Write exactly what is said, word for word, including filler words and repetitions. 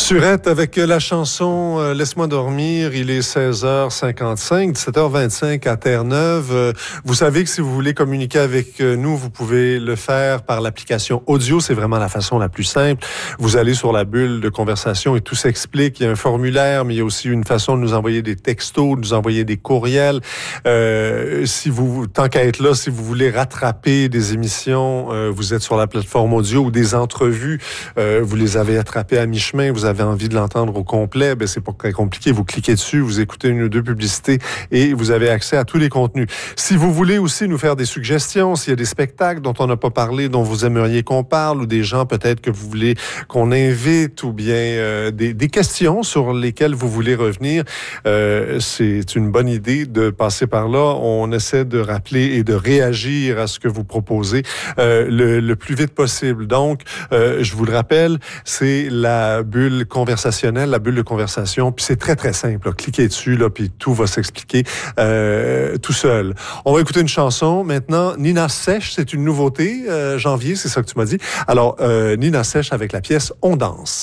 Surette avec la chanson euh, Laisse-moi dormir, il est seize heures cinquante-cinq, dix-sept heures vingt-cinq à Terre-Neuve. Euh, vous savez que si vous voulez communiquer avec nous, vous pouvez le faire par l'application audio, c'est vraiment la façon la plus simple. Vous allez sur la bulle de conversation et tout s'explique. Il y a un formulaire, mais il y a aussi une façon de nous envoyer des textos, de nous envoyer des courriels. Euh, si vous, tant qu'à être là, si vous voulez rattraper des émissions, euh, vous êtes sur la plateforme audio ou des entrevues, euh, vous les avez attrapées à mi-chemin, vous avez envie de l'entendre au complet, ben c'est pas très compliqué. Vous cliquez dessus, vous écoutez une ou deux publicités et vous avez accès à tous les contenus. Si vous voulez aussi nous faire des suggestions, s'il y a des spectacles dont on n'a pas parlé, dont vous aimeriez qu'on parle, ou des gens peut-être que vous voulez qu'on invite, ou bien euh, des, des questions sur lesquelles vous voulez revenir, euh, c'est une bonne idée de passer par là. On essaie de rappeler et de réagir à ce que vous proposez euh, le, le plus vite possible. Donc, euh, je vous le rappelle, c'est la bulle conversationnelle, la bulle de conversation, puis c'est très, très simple. Là. Cliquez dessus, là, puis tout va s'expliquer euh, tout seul. On va écouter une chanson. Maintenant, Nina Sèche, c'est une nouveauté, euh, janvier, c'est ça que tu m'as dit. Alors, euh, Nina Sèche avec la pièce « On danse ».